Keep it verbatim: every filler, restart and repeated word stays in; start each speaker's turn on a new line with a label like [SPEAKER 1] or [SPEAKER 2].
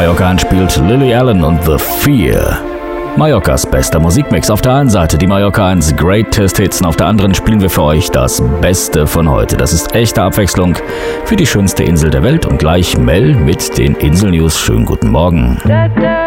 [SPEAKER 1] Mallorca an spielt Lily Allen und The Fear. Mallorcas bester Musikmix auf der einen Seite, die Mallorca eins Greatest Hits, und auf der anderen spielen wir für euch das Beste von heute. Das ist echte Abwechslung für die schönste Insel der Welt, und gleich Mel mit den Insel-News. Schönen guten Morgen.